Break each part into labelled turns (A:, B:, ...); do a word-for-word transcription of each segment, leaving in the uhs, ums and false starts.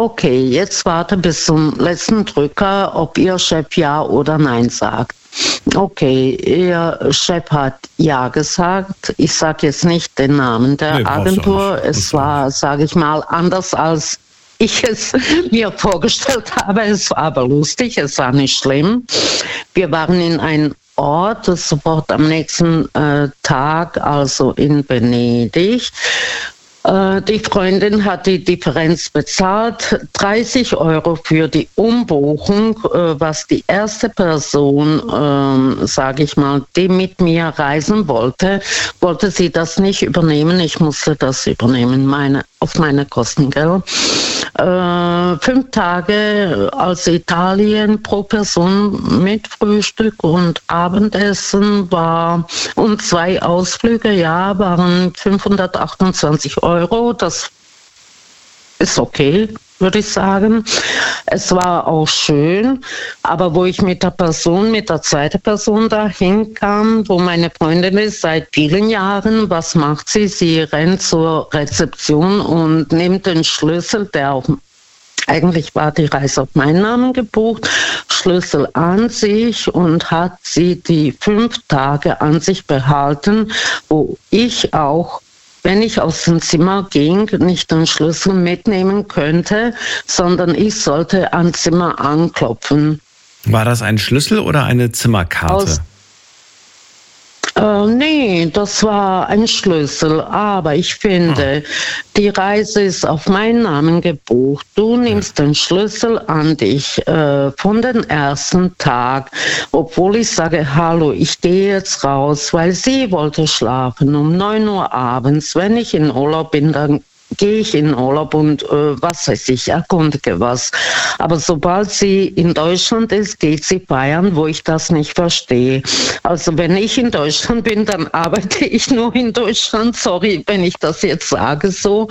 A: okay, jetzt warte bis zum letzten Drücker, ob Ihr Chef Ja oder Nein sagt. Okay, Ihr Chef hat Ja gesagt. Ich sage jetzt nicht den Namen der
B: Nee, brauchst du auch
A: Agentur.
B: nicht.
A: Es
B: Musst du
A: war, sage ich mal, anders als ich es mir vorgestellt habe. Es war aber lustig, es war nicht schlimm. Wir waren in einem Ort, sofort am nächsten äh, Tag, also in Venedig. Die Freundin hat die Differenz bezahlt, dreißig Euro für die Umbuchung, was die erste Person, ähm, sage ich mal, die mit mir reisen wollte, wollte sie das nicht übernehmen. Ich musste das übernehmen, meine, auf meine Kosten, gell? Äh, fünf Tage aus Italien pro Person mit Frühstück und Abendessen war und zwei Ausflüge, ja, waren fünfhundertachtundzwanzig Euro. Das ist okay, würde ich sagen. Es war auch schön, aber wo ich mit der Person, mit der zweiten Person dahin kam, wo meine Freundin ist seit vielen Jahren, was macht sie? Sie rennt zur Rezeption und nimmt den Schlüssel, der auf Eigentlich war die Reise auf meinen Namen gebucht, Schlüssel an sich und hat sie die fünf Tage an sich behalten, wo ich auch, wenn ich aus dem Zimmer ging, nicht den Schlüssel mitnehmen könnte, sondern ich sollte am Zimmer anklopfen.
B: War das ein Schlüssel oder eine Zimmerkarte?
A: Aus Äh, nee, das war ein Schlüssel, aber ich finde, oh. die Reise ist auf meinen Namen gebucht. Du nimmst ja. den Schlüssel an dich äh, von dem ersten Tag, obwohl ich sage, hallo, ich gehe jetzt raus, weil sie wollte schlafen um neun Uhr abends. Wenn ich in Urlaub bin, dann gehe ich in Urlaub und äh, was weiß ich, erkundige was. Aber sobald sie in Deutschland ist, geht sie feiern, wo ich das nicht verstehe. Also wenn ich in Deutschland bin, dann arbeite ich nur in Deutschland. Sorry, wenn ich das jetzt sage so.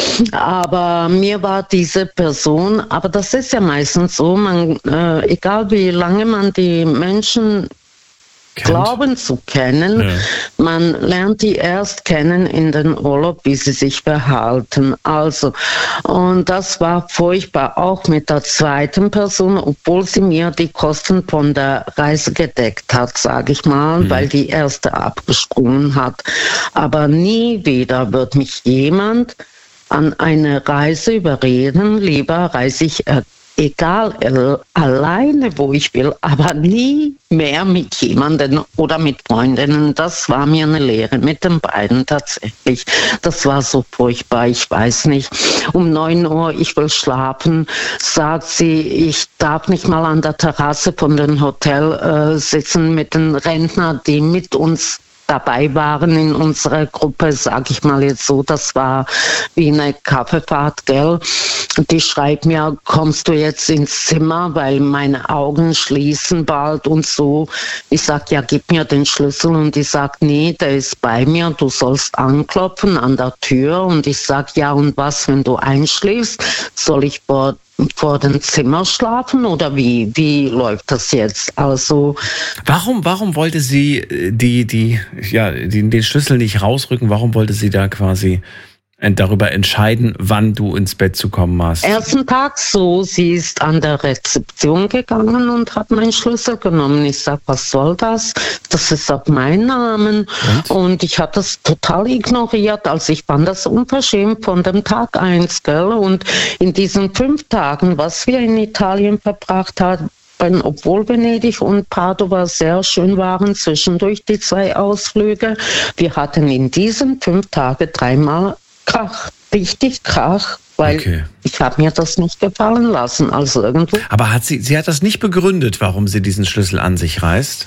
A: Aber mir war diese Person, aber das ist ja meistens so, man, äh, egal wie lange man die Menschen Kennt. glauben zu kennen. Ja. Man lernt die erst kennen in den Urlaub, wie sie sich verhalten. Also, und das war furchtbar, auch mit der zweiten Person, obwohl sie mir die Kosten von der Reise gedeckt hat, sage ich mal, mhm. weil die erste abgesprungen hat. Aber nie wieder wird mich jemand an eine Reise überreden. Lieber reise ich äh, egal, äh, alleine, wo ich will, aber nie mehr mit jemandem oder mit Freundinnen. Das war mir eine Lehre mit den beiden tatsächlich. Das war so furchtbar, ich weiß nicht. Um neun Uhr, ich will schlafen, sagt sie, ich darf nicht mal an der Terrasse von dem Hotel äh, sitzen mit den Rentnern, die mit uns dabei waren in unserer Gruppe, sag ich mal jetzt so, das war wie eine Kaffeefahrt, gell? Die schreibt mir, kommst du jetzt ins Zimmer, weil meine Augen schließen bald und so. Ich sag, ja, gib mir den Schlüssel und die sagt, nee, der ist bei mir, du sollst anklopfen an der Tür und ich sag, ja, und was, wenn du einschläfst, soll ich vor vor dem Zimmer schlafen oder wie wie läuft das jetzt? Also
B: warum warum wollte sie die die ja die, den Schlüssel nicht rausrücken? Warum wollte sie da quasi darüber entscheiden, wann du ins Bett zu kommen hast?
A: Ersten Tag so, sie ist an der Rezeption gegangen und hat meinen Schlüssel genommen. Ich sag, was soll das? Das ist auf meinen Namen. Und, und ich habe das total ignoriert. Also ich fand das unverschämt von dem Tag eins, gell? Und in diesen fünf Tagen, was wir in Italien verbracht haben, obwohl Venedig und Padova sehr schön waren, zwischendurch die zwei Ausflüge, wir hatten in diesen fünf Tagen dreimal Krach, richtig Krach, weil okay. ich habe mir das nicht gefallen lassen, also irgendwo.
B: Aber hat sie, sie hat das nicht begründet, warum sie diesen Schlüssel an sich reißt?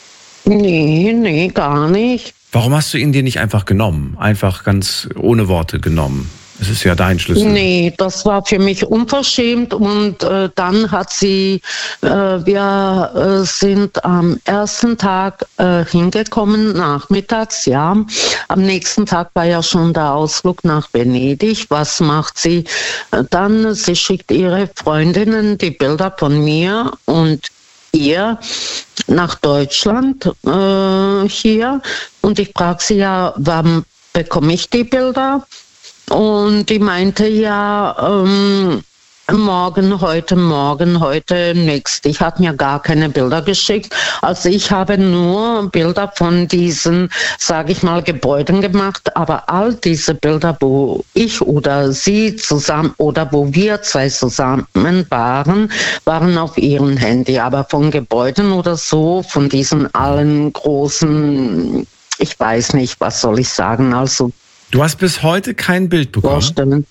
A: Nee, nee, gar nicht.
B: Warum hast du ihn dir nicht einfach genommen? Einfach ganz ohne Worte genommen? Es ist ja dein Schlüssel.
A: Nee, das war für mich unverschämt und äh, dann hat sie, äh, wir äh, sind am ersten Tag äh, hingekommen, nachmittags, ja. Am nächsten Tag war ja schon der Ausflug nach Venedig. Was macht sie? Äh, dann, sie schickt ihre Freundinnen die Bilder von mir und ihr nach Deutschland äh, hier und ich frage sie ja, wann bekomme ich die Bilder? Und die meinte ja, ähm, morgen, heute, morgen, heute, nächst. Ich habe mir gar keine Bilder geschickt. Also ich habe nur Bilder von diesen, sage ich mal, Gebäuden gemacht. Aber all diese Bilder, wo ich oder sie zusammen oder wo wir zwei zusammen waren, waren auf ihrem Handy. Aber von Gebäuden oder so, von diesen allen großen, ich weiß nicht, was soll ich sagen, also.
B: Du hast bis heute kein Bild bekommen?
A: Vorstellen.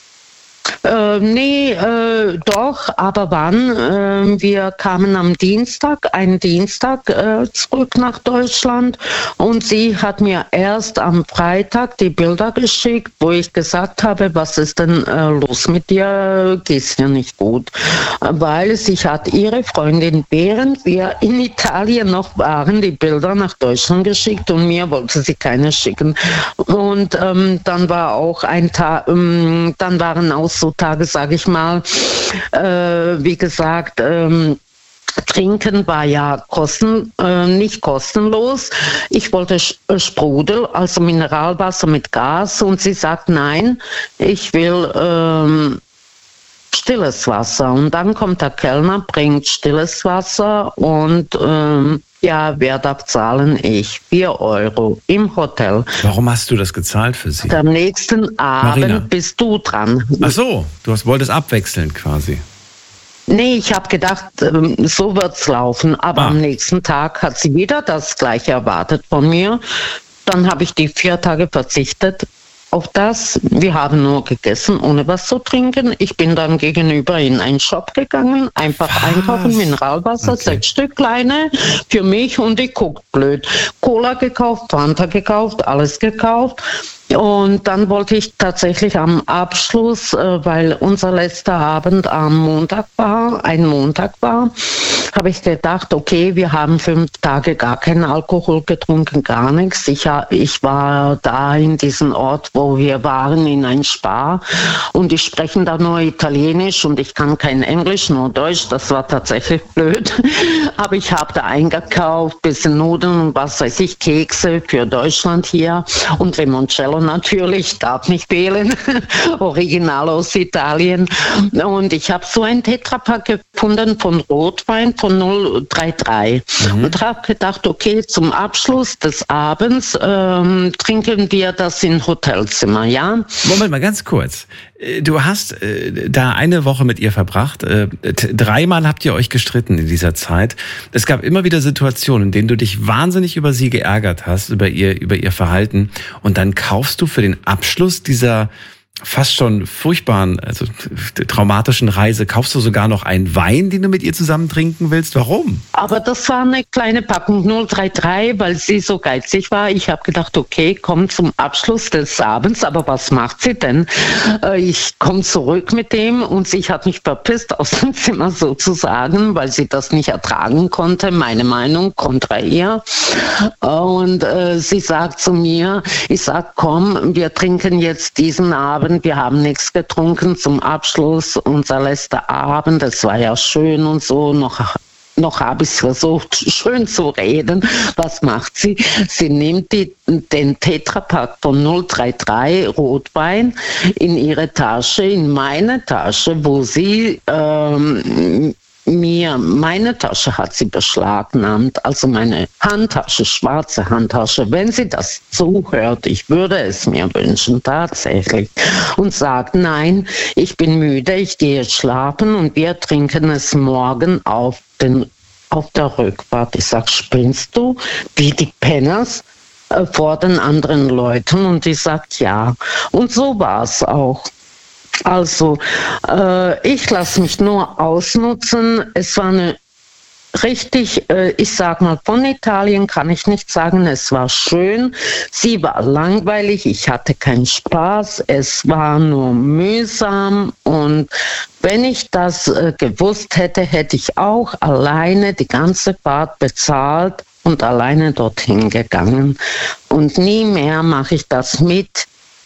A: Äh, nee, äh, doch, aber wann? Äh, wir kamen am Dienstag, einen Dienstag äh, zurück nach Deutschland und sie hat mir erst am Freitag die Bilder geschickt, wo ich gesagt habe, was ist denn äh, los mit dir, geht's dir nicht gut? Weil sie hat ihre Freundin, während wir in Italien noch waren, die Bilder nach Deutschland geschickt und mir wollte sie keine schicken. Und ähm, dann war auch ein Tag, ähm, dann waren auch so Tage, sage ich mal, äh, wie gesagt, ähm, Trinken war ja kosten, äh, nicht kostenlos. Ich wollte Sprudel, also Mineralwasser mit Gas, und sie sagt, nein, ich will ähm, stilles Wasser. Und dann kommt der Kellner, bringt stilles Wasser und ähm, ja, wer darf zahlen? Ich. Vier Euro im Hotel.
B: Warum hast du das gezahlt für sie?
A: Am nächsten Abend
B: Marina.
A: Bist du dran.
B: Ach so, du hast, wolltest abwechseln quasi.
A: Nee, ich habe gedacht, so wird's laufen. Aber
B: ah.
A: am nächsten Tag hat sie wieder das Gleiche erwartet von mir. Dann habe ich die vier Tage verzichtet auf das. Wir haben nur gegessen, ohne was zu trinken. Ich bin dann gegenüber in einen Shop gegangen, einfach
B: was?
A: einkaufen, Mineralwasser, okay. sechs Stück kleine für mich und ich guck blöd. Cola gekauft, Fanta gekauft, alles gekauft. Und dann wollte ich tatsächlich am Abschluss, äh, weil unser letzter Abend am Montag war, ein Montag war, habe ich gedacht, okay, wir haben fünf Tage gar keinen Alkohol getrunken, gar nichts. Ich, ich war da in diesem Ort, wo wir waren, in ein Spa und die sprechen da nur Italienisch und ich kann kein Englisch, nur Deutsch. Das war tatsächlich blöd. Aber ich habe da eingekauft, bisschen Nudeln und was weiß ich, Kekse für Deutschland hier und Limoncello natürlich, darf nicht fehlen, original aus Italien. Und ich habe so ein Tetrapack gefunden von Rotwein von null drei drei mhm. und habe gedacht, okay, zum Abschluss des Abends ähm, trinken wir das im Hotelzimmer, ja?
B: Moment mal, ganz kurz. Du hast äh, da eine Woche mit ihr verbracht. Äh, dreimal habt ihr euch gestritten in dieser Zeit. Es gab immer wieder Situationen, in denen du dich wahnsinnig über sie geärgert hast, über ihr, über ihr Verhalten. Und dann kaufst du für den Abschluss dieser fast schon furchtbaren, also traumatischen Reise, kaufst du sogar noch einen Wein, den du mit ihr zusammen trinken willst? Warum?
A: Aber das war eine kleine Packung null drei drei, weil sie so geizig war. Ich habe gedacht, okay, komm zum Abschluss des Abends, aber was macht sie denn? Ich komme zurück mit dem und sie hat mich verpisst aus dem Zimmer sozusagen, weil sie das nicht ertragen konnte, meine Meinung, kontra ihr. Und äh, sie sagt zu mir, ich sag, komm, wir trinken jetzt diesen Abend. Wir haben nichts getrunken zum Abschluss, unser letzter Abend, es war ja schön und so, noch, noch habe ich versucht, schön zu reden. Was macht sie? Sie nimmt die, den Tetrapack von null drei drei Rotwein in ihre Tasche, in meine Tasche, wo sie ähm, mir, meine Tasche hat sie beschlagnahmt, also meine Handtasche, schwarze Handtasche. Wenn sie das zuhört, ich würde es mir wünschen, tatsächlich, und sagt, nein, ich bin müde, ich gehe schlafen und wir trinken es morgen auf, den, auf der Rückfahrt. Ich sag, spinnst du, wie die Penners äh, vor den anderen Leuten? Und die sagt, ja. Und so war es auch. Also, äh, ich lasse mich nur ausnutzen. Es war eine richtig, äh, ich sag mal, von Italien kann ich nicht sagen, es war schön. Sie war langweilig, ich hatte keinen Spaß, es war nur mühsam. Und wenn ich das äh, gewusst hätte, hätte ich auch alleine die ganze Fahrt bezahlt und alleine dorthin gegangen. Und nie mehr mache ich das mit.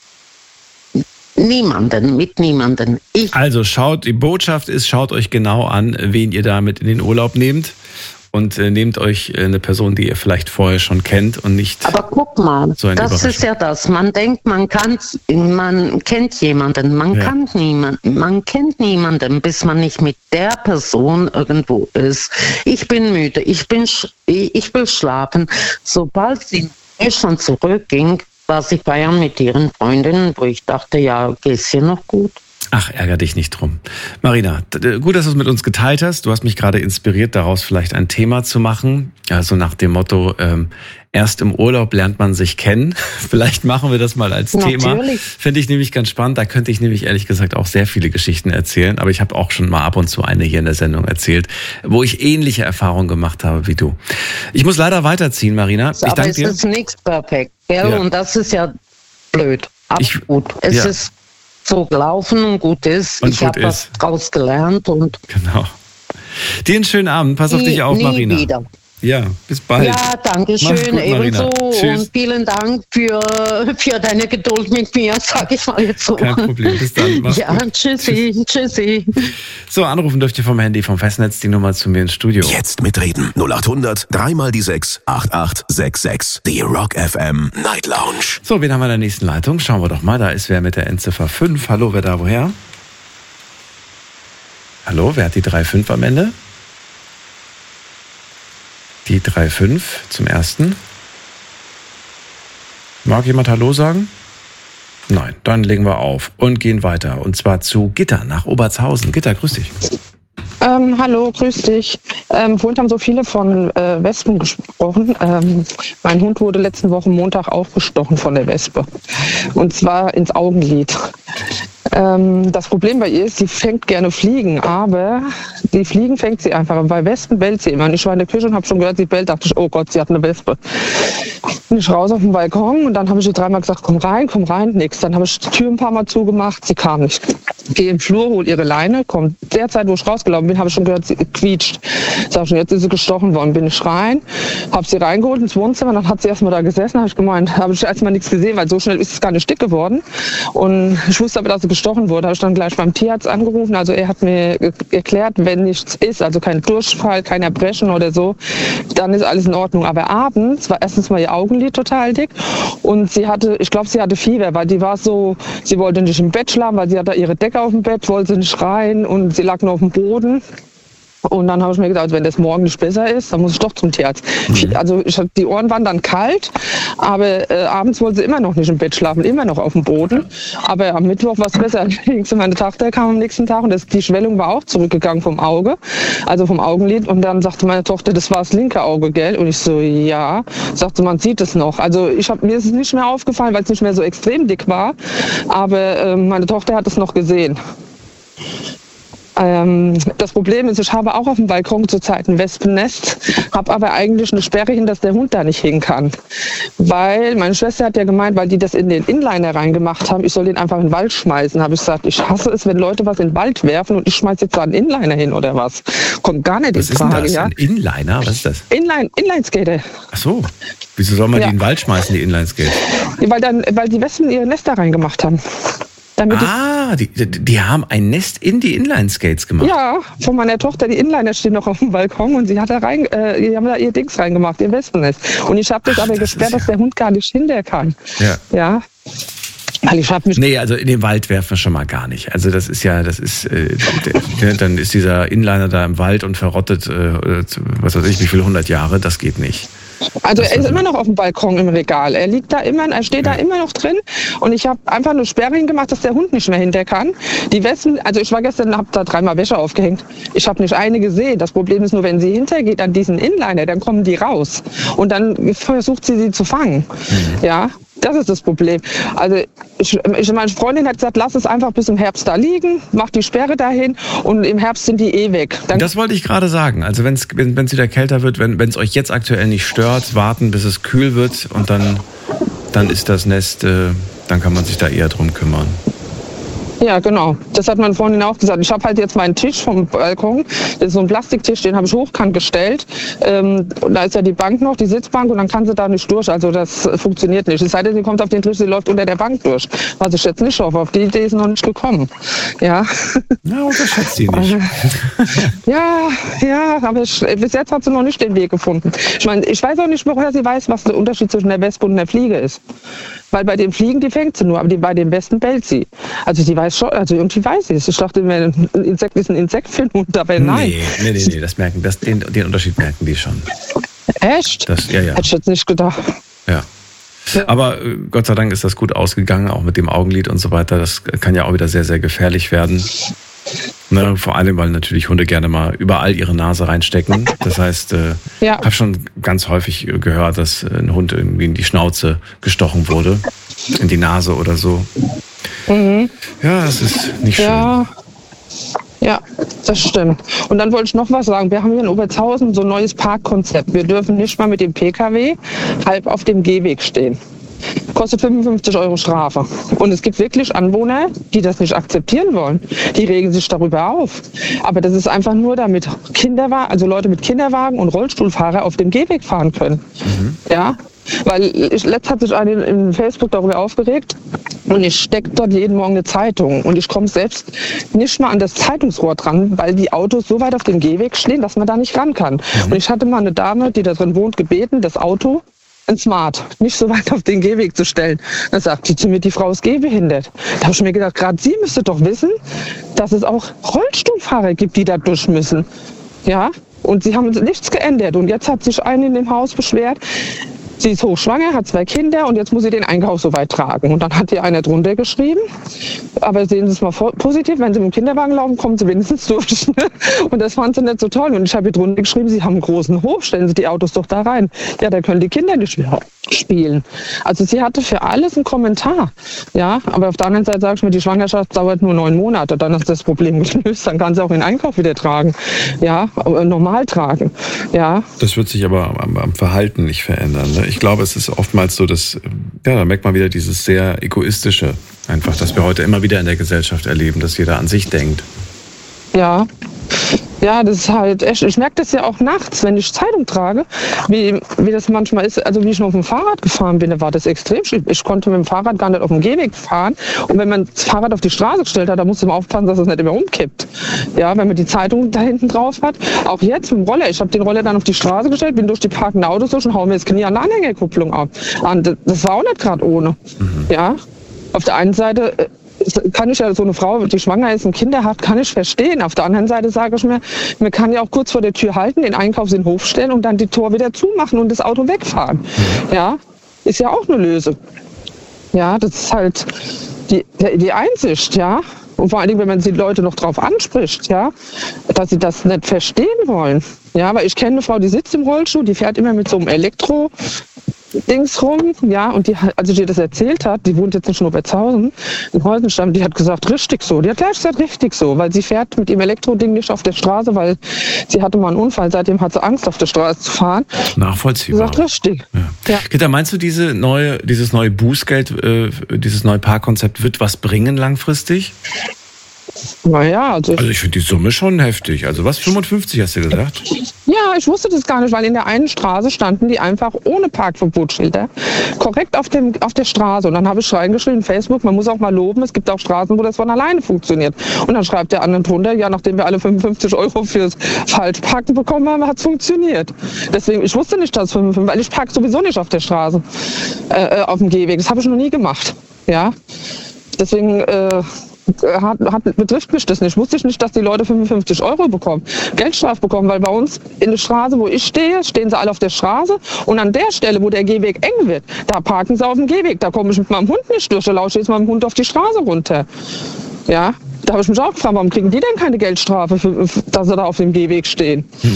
A: Niemanden, mit niemanden. Ich
B: also schaut, die Botschaft ist, schaut euch genau an, wen ihr damit in den Urlaub nehmt und äh, nehmt euch äh, eine Person, die ihr vielleicht vorher schon kennt und nicht.
A: Aber guck mal,
B: so
A: das ist ja das. Man denkt, man kann, man kennt jemanden, man
B: Ja.
A: kann niemanden, man kennt niemanden, bis man nicht mit der Person irgendwo ist. Ich bin müde, ich bin, sch- ich will schlafen. Sobald sie in Deutschland zurückging, war sie feiern mit ihren Freundinnen, wo ich dachte, ja, geht's dir noch gut?
B: Ach, ärger dich nicht drum. Marina, d- gut, dass du es mit uns geteilt hast. Du hast mich gerade inspiriert, daraus vielleicht ein Thema zu machen. Also nach dem Motto, ähm, erst im Urlaub lernt man sich kennen. Vielleicht machen wir das mal als Thema.
A: Natürlich.
B: Finde ich nämlich ganz spannend. Da könnte ich nämlich ehrlich gesagt auch sehr viele Geschichten erzählen. Aber ich habe auch schon mal ab und zu eine hier in der Sendung erzählt, wo ich ähnliche Erfahrungen gemacht habe wie du. Ich muss leider weiterziehen, Marina. Ich
A: Aber
B: danke
A: es
B: dir.
A: ist nichts perfekt, gell?
B: Ja.
A: Und das ist ja blöd. Aber
B: Ich-
A: gut, es
B: ja.
A: ist so gelaufen und gut ist.
B: Und
A: ich
B: gut
A: habe was
B: ist.
A: draus gelernt und
B: Genau. Dir einen schönen Abend. Pass auf
A: nie,
B: dich auf,
A: nie
B: Marina.
A: wieder.
B: Ja, bis bald.
A: Ja, danke
B: Mach's
A: schön,
B: gut, Marina.
A: ebenso.
B: Tschüss.
A: Und vielen Dank für, für deine Geduld mit mir, sag ich mal jetzt so.
B: Kein Problem. Bis dann. Mach's
A: Ja,
B: gut.
A: tschüssi, tschüssi.
B: So, anrufen dürft ihr vom Handy, vom Festnetz, die Nummer zu mir ins Studio.
C: Jetzt mitreden. null acht hundert, dreimal die sechs, acht acht sechs sechs. Die Rock F M Night Lounge.
B: So, wen haben wir in der nächsten Leitung? Schauen wir doch mal. Da ist wer mit der Endziffer fünf. Hallo, wer da woher? Hallo, wer hat die drei fünf am Ende? Die drei fünf zum ersten. Mag jemand Hallo sagen? Nein, dann legen wir auf und gehen weiter. Und zwar zu Gitter nach Obertshausen. Gitter, grüß dich.
D: Ähm, hallo, grüß dich. Ähm, vorhin haben so viele von äh, Wespen gesprochen. Ähm, mein Hund wurde letzte Woche Montag aufgestochen von der Wespe. Und zwar ins Augenlid. Ähm, das Problem bei ihr ist, sie fängt gerne Fliegen, aber die Fliegen fängt sie einfach. Bei Wespen bellt sie immer. Und ich war in der Küche und habe schon gehört, sie bellt. Dachte ich, oh Gott, sie hat eine Wespe. Bin ich raus auf den Balkon und dann habe ich ihr dreimal gesagt, komm rein, komm rein, nix. Dann habe ich die Tür ein paar Mal zugemacht, sie kam nicht. Gehe im Flur, hol ihre Leine, kommt. Derzeit, wo ich rausgelaufen bin, habe ich schon gehört, sie quietscht. Sag schon, jetzt ist sie gestochen worden. Bin ich rein, habe sie reingeholt ins Wohnzimmer, dann hat sie erstmal da gesessen, habe ich gemeint, habe ich erstmal nichts gesehen, weil so schnell ist es gar nicht dick geworden. Und ich wusste aber, dass sie gestochen wurde. Habe ich dann gleich beim Tierarzt angerufen. Also er hat mir ge- erklärt, wenn nichts ist, also kein Durchfall, kein Erbrechen oder so, dann ist alles in Ordnung. Aber abends war erstens mal ihr Augenlid total dick und sie hatte, ich glaube, sie hatte Fieber, weil die war so, sie wollte nicht im Bett schlafen, weil sie hatte ihre Decke auf dem Bett, wollte nicht rein und sie lag nur auf dem Boden. Und dann habe ich mir gedacht, wenn das morgen nicht besser ist, dann muss ich doch zum Tierarzt. Mhm. Also ich, die Ohren waren dann kalt, aber äh, abends wollte sie immer noch nicht im Bett schlafen, immer noch auf dem Boden. Aber am Mittwoch war es besser. Meine Tochter kam am nächsten Tag und das, die Schwellung war auch zurückgegangen vom Auge, also vom Augenlid. Und dann sagte meine Tochter, das war das linke Auge, gell? Und ich so, ja. Sagte, man sieht es noch. Also ich hab, mir ist es nicht mehr aufgefallen, weil es nicht mehr so extrem dick war. Aber äh, meine Tochter hat es noch gesehen. Ähm, das Problem ist, ich habe auch auf dem Balkon zurzeit ein Wespennest, habe aber eigentlich eine Sperre hin, dass der Hund da nicht hin kann. Weil meine Schwester hat ja gemeint, weil die das in den Inliner reingemacht haben, ich soll den einfach in den Wald schmeißen. Habe ich gesagt, ich hasse es, wenn Leute was in den Wald werfen und ich schmeiße jetzt da einen Inliner hin oder was. Kommt gar nicht
B: Was
D: in
B: ist denn
D: Frage.
B: das?
D: Ja?
B: Ein Inliner? Was ist das?
D: Inline, Inlineskater.
B: Ach so. Wieso soll man
D: Ja.
B: die in den Wald schmeißen, die Inlineskates?
D: Weil, dann, weil die Wespen ihre Nester reingemacht haben. Damit die
B: Ah, die, die, die haben ein Nest in die Inline-Skates gemacht.
D: Ja, von meiner Tochter, die Inliner stehen noch auf dem Balkon und sie hat da rein, äh, die haben da ihr Dings reingemacht, ihr Wespennest. Und ich habe das
B: Ach,
D: aber
B: das
D: gesperrt,
B: ist ja-
D: dass der Hund gar nicht hinter kann.
B: Ja.
D: Ja. Weil ich habe mich.
B: Nee, also in den Wald werfen wir schon mal gar nicht. Also das ist ja, das ist, äh, der, dann ist dieser Inliner da im Wald und verrottet, äh, was weiß ich, wie viele hundert Jahre, das geht nicht.
D: Also
B: Das
D: er ist
B: war-
D: immer noch auf dem Balkon im Regal. Er liegt da immer, er steht da immer noch drin. Und ich habe einfach eine Sperre hingemacht, dass der Hund nicht mehr hinter kann. Die Wespen, also ich war gestern, habe da dreimal Wäsche aufgehängt. Ich habe nicht eine gesehen. Das Problem ist nur, wenn sie hintergeht an diesen Inliner, dann kommen die raus. Und dann versucht sie sie zu fangen.
B: Mhm.
D: Ja. Das ist das Problem. Also ich, ich, meine Freundin hat gesagt, lass es einfach bis im Herbst da liegen, mach die Sperre dahin und im Herbst sind die eh weg. Dann
B: Das wollte ich gerade sagen. Also wenn's, wenn es wieder kälter wird, wenn es euch jetzt aktuell nicht stört, warten, bis es kühl wird und dann, dann ist das Nest, äh, dann kann man sich da eher drum kümmern.
D: Ja, genau. Das hat meine Freundin auch gesagt. Ich habe halt jetzt meinen Tisch vom Balkon, das ist so ein Plastiktisch, den habe ich hochkant gestellt. Ähm, und da ist ja die Bank noch, die Sitzbank, und dann kann sie da nicht durch. Also das funktioniert nicht. Es sei denn, sie kommt auf den Tisch, sie läuft unter der Bank durch. Was ich jetzt nicht hoffe. Auf die Idee ist noch nicht gekommen. Ja.
B: Na, unterschätzt sie nicht.
D: Ja, ja, aber ich, bis jetzt hat sie noch nicht den Weg gefunden. Ich meine, ich weiß auch nicht, woher sie weiß, was der Unterschied zwischen der Wespe und der Fliege ist. Weil bei den Fliegen, die fängt sie nur, aber die, bei den Westen bellt sie. Also sie weiß schon, also irgendwie weiß sie es. Ich dachte, ein Insekt ist ein Insekt für und dabei nein.
B: Nee, nee, nee, nee, das merken, das, den, den Unterschied merken die schon.
D: Echt?
B: Das, ja, ja.
D: Hätte ich jetzt nicht gedacht.
B: Ja. Aber äh, Gott sei Dank ist das gut ausgegangen, auch mit dem Augenlid und so weiter. Das kann ja auch wieder sehr, sehr gefährlich werden. Ne, vor allem, weil natürlich Hunde gerne mal überall ihre Nase reinstecken. Das heißt, äh,
D: ja.
B: habe schon ganz häufig gehört, dass ein Hund irgendwie in die Schnauze gestochen wurde, in die Nase oder so.
D: Mhm.
B: Ja, das ist nicht schön.
D: Ja. Ja, das stimmt. Und dann wollte ich noch was sagen. Wir haben hier in Obertshausen so ein neues Parkkonzept. Wir dürfen nicht mal mit dem P K W halb auf dem Gehweg stehen. Kostet fünfundfünfzig Euro Strafe. Und es gibt wirklich Anwohner, die das nicht akzeptieren wollen. Die regen sich darüber auf. Aber das ist einfach nur, damit Kinderwagen, also Leute mit Kinderwagen und Rollstuhlfahrer auf dem Gehweg fahren können. Mhm. Ja, weil ich, letzt hat sich einer in Facebook darüber aufgeregt und ich stecke dort jeden Morgen eine Zeitung und ich komme selbst nicht mal an das Zeitungsrohr dran, weil die Autos so weit auf dem Gehweg stehen, dass man da nicht ran kann. Mhm. Und ich hatte mal eine Dame, die da drin wohnt, gebeten, das Auto ein Smart, nicht so weit auf den Gehweg zu stellen. Dann sagt sie zu mir, die Frau ist gehbehindert. Da habe ich mir gedacht, gerade sie müsste doch wissen, dass es auch Rollstuhlfahrer gibt, die da durch müssen. Ja, und sie haben nichts geändert. Und jetzt hat sich eine in dem Haus beschwert, sie ist hochschwanger, hat zwei Kinder und jetzt muss sie den Einkauf so weit tragen. Und dann hat ihr einer drunter geschrieben, aber sehen Sie es mal positiv, wenn Sie mit dem Kinderwagen laufen, kommen Sie wenigstens durch. Und das fand sie nicht so toll. Und ich habe ihr drunter geschrieben, Sie haben einen großen Hof, stellen Sie die Autos doch da rein. Ja, da können die Kinder nicht mehr spielen. Also sie hatte für alles einen Kommentar. Ja, aber auf der anderen Seite sage ich mir, die Schwangerschaft dauert nur neun Monate, dann ist das Problem gelöst, dann kann sie auch den Einkauf wieder tragen. Ja, normal tragen. Ja.
B: Das wird sich aber am, am Verhalten nicht verändern. Ne? Ich glaube, es ist oftmals so, dass, ja, da merkt man wieder dieses sehr egoistische, einfach, dass wir heute immer wieder in der Gesellschaft erleben, dass jeder an sich denkt.
D: Ja. Ja, das ist halt echt, ich merke das ja auch nachts, wenn ich Zeitung trage, wie, wie das manchmal ist, also wie ich noch auf dem Fahrrad gefahren bin, da war das extrem schlimm. Ich konnte mit dem Fahrrad gar nicht auf dem Gehweg fahren und wenn man das Fahrrad auf die Straße gestellt hat, da musste man aufpassen, dass es nicht immer umkippt. Ja, wenn man die Zeitung da hinten drauf hat, auch jetzt mit dem Roller, ich habe den Roller dann auf die Straße gestellt, bin durch die parkenden Autos durch und hau mir das Knie an der Anhängerkupplung ab. Und das war auch nicht gerade ohne. Mhm. Ja, auf der einen Seite kann ich ja so eine Frau, die schwanger ist und Kinder hat, kann ich verstehen. Auf der anderen Seite sage ich mir, man kann ja auch kurz vor der Tür halten, den Einkauf in den Hof stellen und dann die Tor wieder zumachen und das Auto wegfahren. Ja, ist ja auch eine Lösung. Ja, das ist halt die, die Einsicht, ja. Und vor allen Dingen, wenn man die Leute noch drauf anspricht, ja, dass sie das nicht verstehen wollen. Ja, weil ich kenne eine Frau, die sitzt im Rollstuhl, die fährt immer mit so einem Elektro Dings rum, ja, und die, als ich ihr das erzählt hat, die wohnt jetzt in Schnobertshausen, in Heusenstamm, die hat gesagt, richtig so. Die hat gleich gesagt, richtig so, weil sie fährt mit dem Elektroding nicht auf der Straße, weil sie hatte mal einen Unfall, seitdem hat sie Angst, auf der Straße zu fahren.
B: Nachvollziehbar.
D: Sie sagt, richtig.
B: Ja. Ja. Gitta, meinst du, diese neue, dieses neue Bußgeld, äh, dieses neue Parkkonzept wird was bringen langfristig?
D: Naja, also...
B: Also ich finde die Summe schon heftig. Also was, fünfundfünfzig hast du gesagt?
D: Ja, ich wusste das gar nicht, weil in der einen Straße standen die einfach ohne Parkverbotsschilder korrekt auf, dem, auf der Straße. Und dann habe ich reingeschrieben, Facebook, man muss auch mal loben, es gibt auch Straßen, wo das von alleine funktioniert. Und dann schreibt der andere drunter, ja, nachdem wir alle fünfundfünfzig Euro fürs Falschparken bekommen haben, hat es funktioniert. Deswegen, ich wusste nicht, dass es fünfundfünfzig, weil ich parke sowieso nicht auf der Straße, äh, auf dem Gehweg. Das habe ich noch nie gemacht. Ja, deswegen... Äh, Hat, hat, betrifft mich das nicht. Wusste ich nicht, dass die Leute fünfundfünfzig Euro bekommen, Geldstrafe bekommen, weil bei uns in der Straße, wo ich stehe, stehen sie alle auf der Straße und an der Stelle, wo der Gehweg eng wird, da parken sie auf dem Gehweg. Da komme ich mit meinem Hund nicht durch, da lausche ich jetzt mit meinem Hund auf die Straße runter. Ja, da habe ich mich auch gefragt, warum kriegen die denn keine Geldstrafe, für, dass sie da auf dem Gehweg stehen? Hm.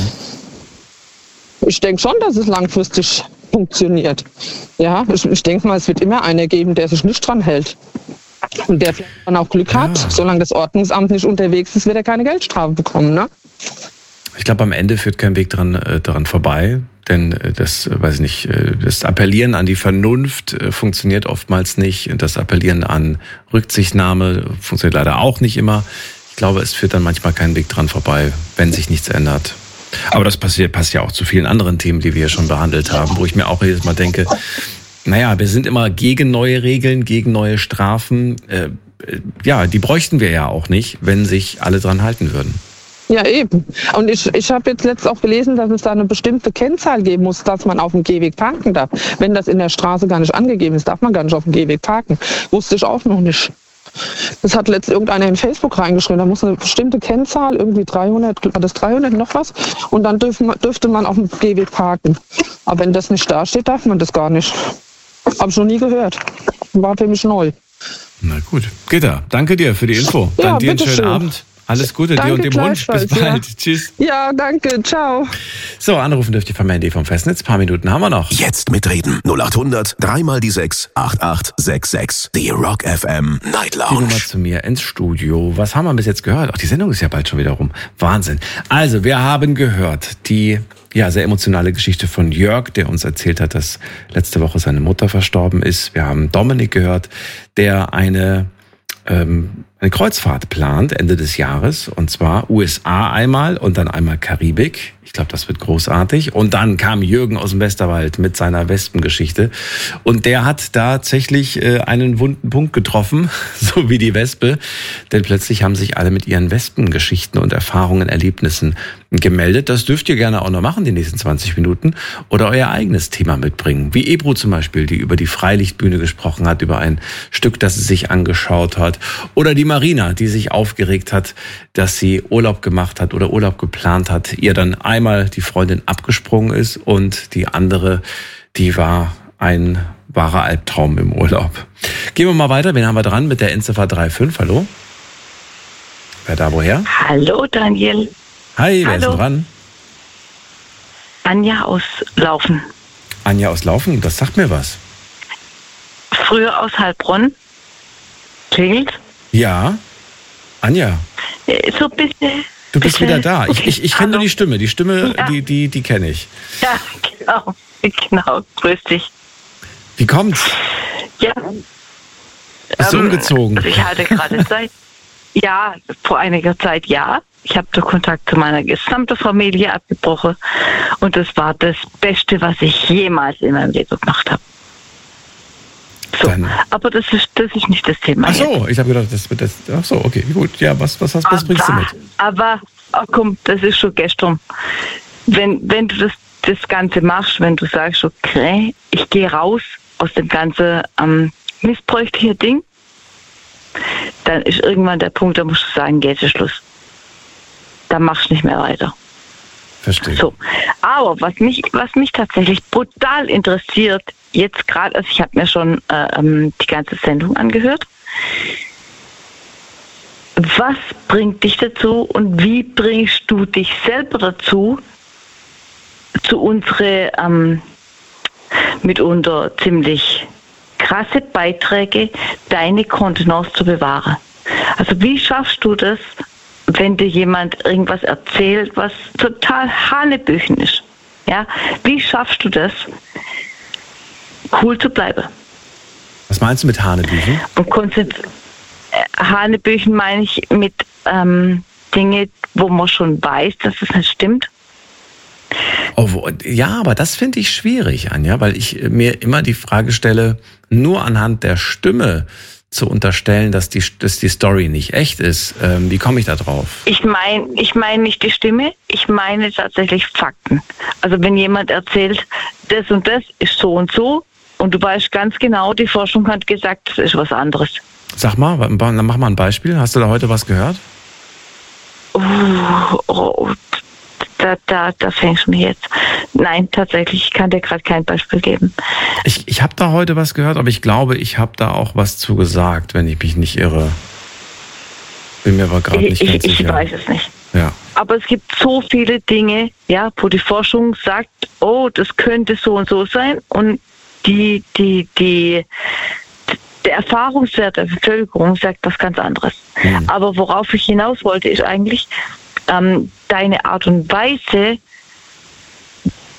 D: Ich denke schon, dass es langfristig funktioniert. Ja, ich, ich denke mal, es wird immer einer geben, der sich nicht dran hält. Und der dann auch Glück hat, ja. Solange das Ordnungsamt nicht unterwegs ist, wird er keine Geldstrafe bekommen, ne?
B: Ich glaube, am Ende führt kein Weg dran, äh, daran vorbei, Denn das, weiß ich nicht, das Appellieren an die Vernunft funktioniert oftmals nicht. Das Appellieren an Rücksichtnahme funktioniert leider auch nicht immer. Ich glaube, es führt dann manchmal keinen Weg dran vorbei, wenn sich nichts ändert. Aber das passiert, passt ja auch zu vielen anderen Themen, die wir ja schon behandelt haben, wo ich mir auch jedes Mal denke, naja, wir sind immer gegen neue Regeln, gegen neue Strafen. Äh, ja, die bräuchten wir ja auch nicht, wenn sich alle dran halten würden.
D: Ja, eben. Und ich, ich habe jetzt letztens auch gelesen, dass es da eine bestimmte Kennzahl geben muss, dass man auf dem Gehweg parken darf. Wenn das in der Straße gar nicht angegeben ist, darf man gar nicht auf dem Gehweg parken. Wusste ich auch noch nicht. Das hat letztens irgendeiner in Facebook reingeschrieben. Da muss eine bestimmte Kennzahl, irgendwie dreihundert, war das dreihundert noch was? Und dann dürfen, dürfte man auf dem Gehweg parken. Aber wenn das nicht da steht, darf man das gar nicht. Habe ich noch nie gehört. War für mich neu.
B: Na gut. Gitta, danke dir für die Info. Dann
D: ja,
B: dir einen schönen
D: schön.
B: Abend. Alles Gute
D: Danke,
B: dir und dem Hund. Bis bald.
D: Ja.
B: Tschüss.
D: Ja, danke. Ciao.
B: So, anrufen dürft ihr vom Handy vom Festnetz. Ein paar Minuten haben wir noch.
C: Jetzt mitreden. null acht hundert, dreimal die sechs, acht acht sechs sechs. Die Rock F M Night
B: Die Nummer
C: Lounge.
B: zu mir ins Studio. Was haben wir bis jetzt gehört? Ach, die Sendung ist ja bald schon wieder rum. Wahnsinn. Also, wir haben gehört die ja sehr emotionale Geschichte von Jörg, der uns erzählt hat, dass letzte Woche seine Mutter verstorben ist. Wir haben Dominik gehört, der eine ähm, eine Kreuzfahrt plant Ende des Jahres, und zwar U S A einmal und dann einmal Karibik. Ich glaube, das wird großartig. Und dann kam Jürgen aus dem Westerwald mit seiner Wespengeschichte. Und der hat tatsächlich äh, einen wunden Punkt getroffen, so wie die Wespe. Denn plötzlich haben sich alle mit ihren Wespengeschichten und Erfahrungen, Erlebnissen gemeldet. Das dürft ihr gerne auch noch machen, die nächsten zwanzig Minuten. Oder euer eigenes Thema mitbringen. Wie Ebru zum Beispiel, die über die Freilichtbühne gesprochen hat, über ein Stück, das sie sich angeschaut hat. Oder die Marina, die sich aufgeregt hat, dass sie Urlaub gemacht hat oder Urlaub geplant hat, ihr dann einmal die Freundin abgesprungen ist und die andere, die war ein wahrer Albtraum im Urlaub. Gehen wir mal weiter, wen haben wir dran mit der Endziffer drei fünf? Hallo? Wer da woher?
E: Hallo Daniel.
B: Hi, wer
E: Hallo.
B: ist denn dran?
E: Anja aus Laufen.
B: Anja aus Laufen, das sagt mir was.
E: Früher aus Heilbronn. Klingelt.
B: Ja, Anja,
E: Äh, So ein bisschen.
B: du bist
E: bisschen,
B: wieder da. Ich,
E: okay.
B: ich, ich kenne nur
E: Hallo.
B: die Stimme. Die Stimme,
E: Ja.
B: die, die, die kenne ich.
E: Ja, genau. Genau. Grüß dich.
B: Wie kommt's?
E: Ja.
B: Bist du
E: Ähm,
B: umgezogen?
E: Also ich hatte gerade Zeit. Ja, vor einiger Zeit ja. Ich habe den Kontakt zu meiner gesamten Familie abgebrochen. Und das war das Beste, was ich jemals in meinem Leben gemacht habe. So.
B: Dann-
E: Aber das ist, das ist nicht das Thema.
B: Ach
E: jetzt.
B: so, ich habe gedacht, das wird das. Ach so, okay, gut. Ja, was, was, was, was bringst du mit?
E: Aber, oh komm, das ist schon gestern. Wenn, wenn du das, das Ganze machst, wenn du sagst, okay, ich gehe raus aus dem ganzen ähm, missbräuchlichen Ding, dann ist irgendwann der Punkt, da musst du sagen, geht es Schluss. Dann machst du nicht mehr weiter.
B: Verstehe.
E: So. Aber was mich, was mich tatsächlich brutal interessiert, jetzt gerade, also ich habe mir schon äh, ähm, die ganze Sendung angehört. Was bringt dich dazu und wie bringst du dich selber dazu, zu unsere ähm, mitunter ziemlich krasse Beiträge, deine Kontenance zu bewahren? Also wie schaffst du das, wenn dir jemand irgendwas erzählt, was total Hanebüchen ist? Ja, wie schaffst du das, cool zu bleiben?
B: Was meinst du mit Hanebüchen?
E: Und konzentri- äh, Hanebüchen meine ich mit ähm, Dinge, wo man schon weiß, dass es nicht stimmt.
B: Oh, wo, ja, aber das finde ich schwierig, Anja, weil ich mir immer die Frage stelle, nur anhand der Stimme zu unterstellen, dass die, dass die Story nicht echt ist. Ähm, wie komme ich da drauf?
E: Ich meine ich mein nicht die Stimme, ich meine tatsächlich Fakten. Also wenn jemand erzählt, das und das ist so und so, und du weißt ganz genau, die Forschung hat gesagt, das ist was anderes.
B: Sag mal, dann mach mal ein Beispiel. Hast du da heute was gehört?
E: Oh, oh, da, da, da fängst du mich jetzt. Nein, tatsächlich, ich kann dir gerade kein Beispiel geben.
B: Ich, ich habe da heute was gehört, aber ich glaube, ich habe da auch was zu gesagt, wenn ich mich nicht irre. Bin mir aber gerade nicht
E: Ich,
B: ganz
E: ich
B: sicher.
E: weiß es nicht.
B: Ja.
E: Aber es gibt so viele Dinge, ja, wo die Forschung sagt, oh, das könnte so und so sein, und die, die, die, der Erfahrungswert der Bevölkerung sagt was ganz anderes.
B: Mhm.
E: Aber worauf ich hinaus wollte, ist eigentlich ähm, deine Art und Weise,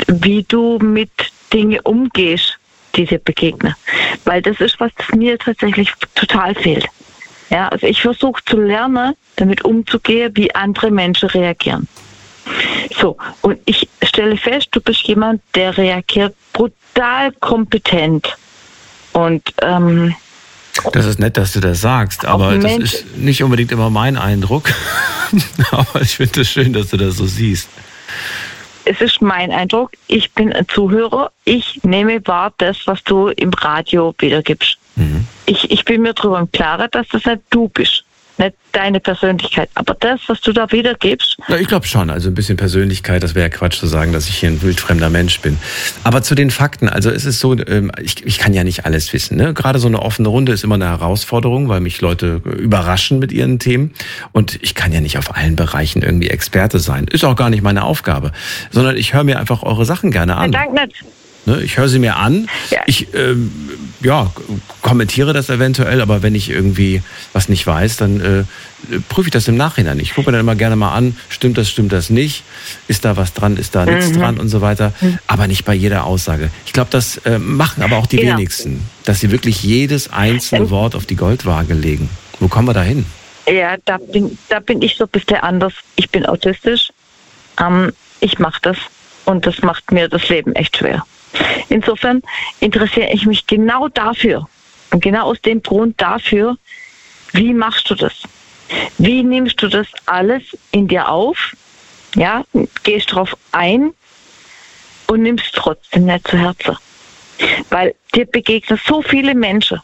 E: wie du mit Dingen umgehst, die dir begegnen. Weil das ist, was mir tatsächlich total fehlt. Ja, also ich versuche zu lernen, damit umzugehen, wie andere Menschen reagieren. So, und ich stelle fest, du bist jemand, der reagiert brutal kompetent. Und ähm,
B: das ist nett, dass du das sagst, aber das
E: Mensch.
B: ist nicht unbedingt immer mein Eindruck. Aber ich finde es schön, dass du das so siehst.
E: Es ist mein Eindruck, ich bin ein Zuhörer, ich nehme wahr das, was du im Radio wiedergibst. Mhm. Ich, ich bin mir darüber im Klaren, dass das nicht du bist, nicht deine Persönlichkeit, aber das, was du da wiedergibst.
B: Ja, ich glaube schon, also ein bisschen Persönlichkeit, das wäre ja Quatsch zu sagen, dass ich hier ein wildfremder Mensch bin. Aber zu den Fakten, also es ist so, ich, ich kann ja nicht alles wissen. Ne? Gerade so eine offene Runde ist immer eine Herausforderung, weil mich Leute überraschen mit ihren Themen. Und ich kann ja nicht auf allen Bereichen irgendwie Experte sein. Ist auch gar nicht meine Aufgabe. Sondern ich höre mir einfach eure Sachen gerne an.
E: Nein, danke nicht.
B: Ich höre sie mir an, ja. ich ähm, ja, kommentiere das eventuell, aber wenn ich irgendwie was nicht weiß, dann äh, prüfe ich das im Nachhinein. Ich gucke mir dann immer gerne mal an, stimmt das, stimmt das nicht, ist da was dran, ist da mhm. nichts dran und so weiter, mhm. aber nicht bei jeder Aussage. Ich glaube, das äh, machen aber auch die genau. wenigsten, dass sie wirklich jedes einzelne mhm. Wort auf die Goldwaage legen. Wo kommen wir da hin?
E: Ja, da bin, da bin ich so ein bisschen anders. Ich bin autistisch, ähm, ich mache das und das macht mir das Leben echt schwer. Insofern interessiere ich mich genau dafür und genau aus dem Grund dafür, wie machst du das? Wie nimmst du das alles in dir auf? Ja, gehst drauf ein und nimmst trotzdem nicht zu Herzen. Weil dir begegnen so viele Menschen.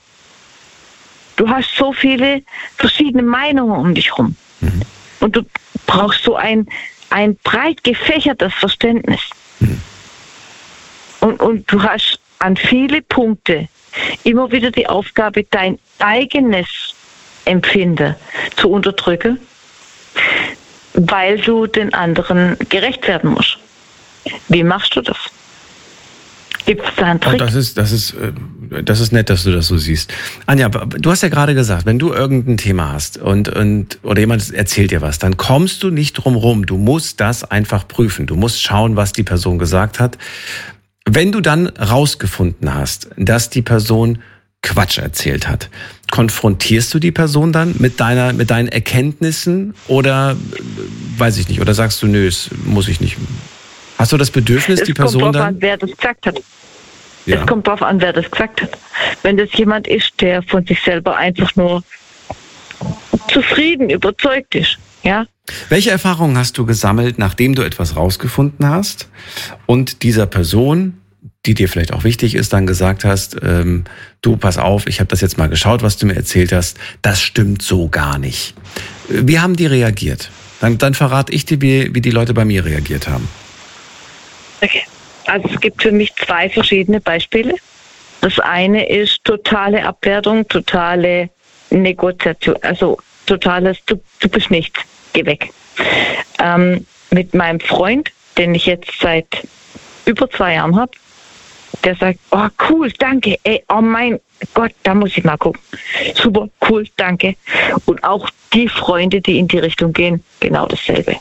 E: Du hast so viele verschiedene Meinungen um dich herum. Mhm. Und du brauchst so ein, ein breit gefächertes Verständnis. Mhm. Und, und du hast an viele Punkte immer wieder die Aufgabe, dein eigenes Empfinden zu unterdrücken, weil du den anderen gerecht werden musst. Wie machst du das? Gibt es da einen Trick?
B: Das ist, das ist, das ist nett, dass du das so siehst. Anja, du hast ja gerade gesagt, wenn du irgendein Thema hast und, und, oder jemand erzählt dir was, dann kommst du nicht drum rum. Du musst das einfach prüfen. Du musst schauen, was die Person gesagt hat. Wenn du dann rausgefunden hast, dass die Person Quatsch erzählt hat, konfrontierst du die Person dann mit deiner, mit deinen Erkenntnissen oder, weiß ich nicht, oder sagst du, nö, das muss ich nicht. Hast du das Bedürfnis, es die Person dann? Es kommt
E: drauf an, wer das gesagt hat. Ja. Es kommt drauf an, wer das gesagt hat. Wenn das jemand ist, der von sich selber einfach nur zufrieden, überzeugt ist, ja.
B: Welche Erfahrungen hast du gesammelt, nachdem du etwas rausgefunden hast und dieser Person, die dir vielleicht auch wichtig ist, dann gesagt hast, ähm, du, pass auf, ich habe das jetzt mal geschaut, was du mir erzählt hast, das stimmt so gar nicht. Wie haben die reagiert? Dann, dann verrate ich dir, wie, wie die Leute bei mir reagiert haben.
E: Okay. Also es gibt für mich zwei verschiedene Beispiele. Das eine ist totale Abwertung, totale Negoziation, also totales, du, du bist nichts. Geh weg. Ähm, mit meinem Freund, den ich jetzt seit über zwei Jahren habe, der sagt, oh cool, danke, ey, oh mein Gott, da muss ich mal gucken. Super, cool, danke. Und auch die Freunde, die in die Richtung gehen, genau dasselbe.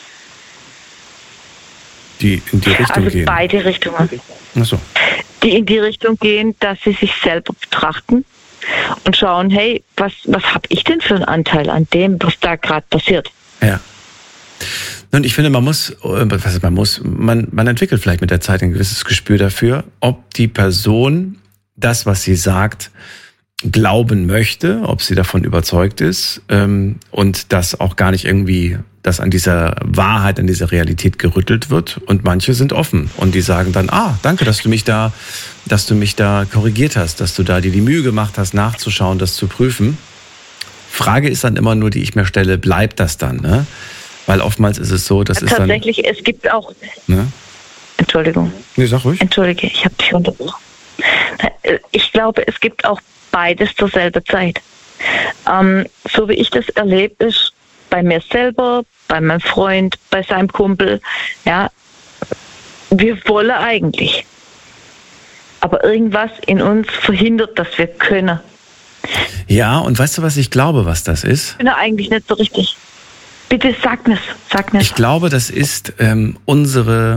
B: Die in die Richtung
E: also
B: gehen?
E: Also beide Richtungen.
B: Ach so.
E: Die in die Richtung gehen, dass sie sich selber betrachten und schauen, hey, was, was habe ich denn für einen Anteil an dem, was da gerade passiert?
B: Ja. Und ich finde, man muss, was heißt, man muss, man, man entwickelt vielleicht mit der Zeit ein gewisses Gespür dafür, ob die Person das, was sie sagt, glauben möchte, ob sie davon überzeugt ist ähm, und dass auch gar nicht irgendwie, dass an dieser Wahrheit, an dieser Realität gerüttelt wird. Und manche sind offen und die sagen dann, ah, danke, dass du mich da, dass du mich da korrigiert hast, dass du da dir die Mühe gemacht hast, nachzuschauen, das zu prüfen. Frage ist dann immer nur, die ich mir stelle, bleibt das dann, ne? Weil oftmals ist es so, dass es dann...
E: Tatsächlich, es gibt auch...
B: Ne?
E: Entschuldigung.
B: Nee, sag ruhig.
E: Entschuldige, ich habe dich unterbrochen. Ich glaube, es gibt auch beides zur selben Zeit. Ähm, so wie ich das erlebe, ist bei mir selber, bei meinem Freund, bei seinem Kumpel, ja, wir wollen eigentlich. Aber irgendwas in uns verhindert, dass wir können.
B: Ja, und weißt du, was ich glaube, was das ist?
E: Ich bin eigentlich nicht so richtig. Bitte sag mir's, sag mir's.
B: Ich glaube, das ist ähm, unsere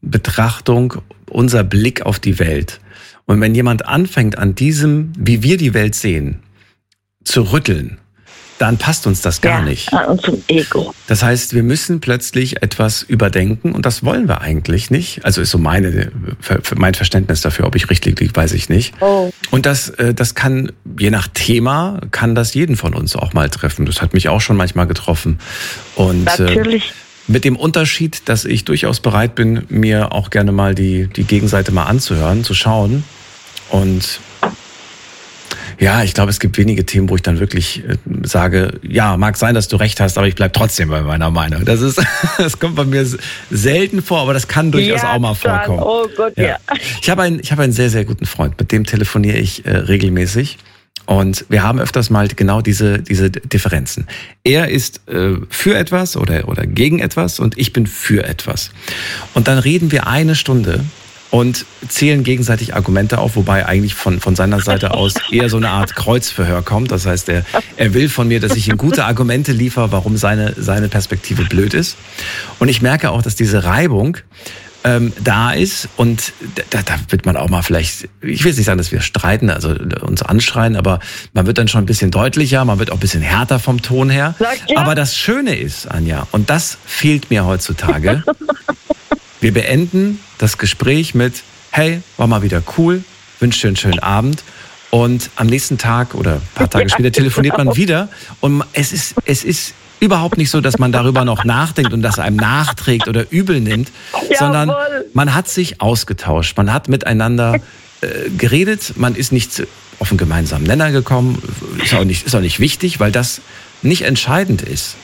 B: Betrachtung, unser Blick auf die Welt. Und wenn jemand anfängt, an diesem, wie wir die Welt sehen, zu rütteln, dann passt uns das gar
E: ja,
B: nicht.
E: An unserem Ego.
B: Das heißt, wir müssen plötzlich etwas überdenken und das wollen wir eigentlich nicht. Also ist so meine, mein Verständnis dafür, ob ich richtig liege, weiß ich nicht.
E: Oh.
B: Und das, das kann, je nach Thema, kann das jeden von uns auch mal treffen. Das hat mich auch schon manchmal getroffen. Und
E: natürlich.
B: Äh, mit dem Unterschied, dass ich durchaus bereit bin, mir auch gerne mal die, die Gegenseite mal anzuhören, zu schauen. Und ja, ich glaube, es gibt wenige Themen, wo ich dann wirklich äh, sage, ja, mag sein, dass du recht hast, aber ich bleib trotzdem bei meiner Meinung. Das ist, das kommt bei mir selten vor, aber das kann durchaus ja, auch mal vorkommen.
E: Dann. Oh Gott, ja.
B: ja. Ich habe einen, ich habe einen sehr, sehr guten Freund, mit dem telefoniere ich äh, regelmäßig. Und wir haben öfters mal genau diese, diese Differenzen. Er ist äh, für etwas oder, oder gegen etwas und ich bin für etwas. Und dann reden wir eine Stunde und zählen gegenseitig Argumente auf, wobei eigentlich von, von seiner Seite aus eher so eine Art Kreuzverhör kommt. Das heißt, er, er will von mir, dass ich ihm gute Argumente liefere, warum seine, seine Perspektive blöd ist. Und ich merke auch, dass diese Reibung ähm, da ist und da, da wird man auch mal vielleicht, ich will jetzt nicht sagen, dass wir streiten, also uns anschreien, aber man wird dann schon ein bisschen deutlicher, man wird auch ein bisschen härter vom Ton her.
E: Ja.
B: Aber das Schöne ist, Anja, und das fehlt mir heutzutage, wir beenden das Gespräch mit, hey, war mal wieder cool, wünsche dir einen schönen Abend. Und am nächsten Tag oder ein paar Tage später telefoniert man wieder. Und es ist, es ist überhaupt nicht so, dass man darüber noch nachdenkt und das einem nachträgt oder übel nimmt,
E: Jawohl.
B: sondern man hat sich ausgetauscht. Man hat miteinander äh, geredet, man ist nicht auf einen gemeinsamen Nenner gekommen. Ist auch nicht, ist auch nicht wichtig, weil das nicht entscheidend ist.